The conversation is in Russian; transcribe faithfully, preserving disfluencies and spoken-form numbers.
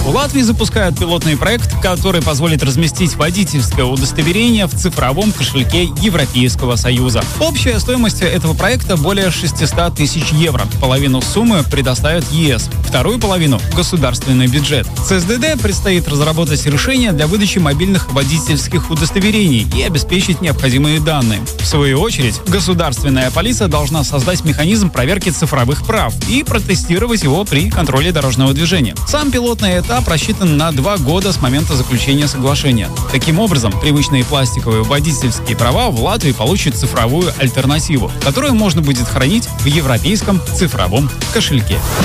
В Латвии запускают пилотный проект, который позволит разместить водительское удостоверение в цифровом кошельке Европейского Союза. Общая стоимость этого проекта более шестьсот тысяч евро. Половину суммы предоставит ЕС, вторую половину – государственный бюджет. ЦСДД предстоит разработать решение для выдачи мобильных водительских удостоверений и обеспечить необходимые данные. В свою очередь, государственная полиция должна создать механизм проверки цифровых прав и протестировать его при контроле дорожного движения. Сам пилотный этап рассчитан на два года с момента заключения соглашения. Таким образом, привычные пластиковые водительские права в Латвии получат цифровую альтернативу, которую можно будет хранить в европейском цифровом кошельке.